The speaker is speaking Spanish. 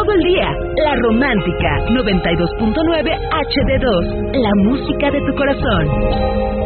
todo el día. La Romántica 92.9 HD2, la música de tu corazón.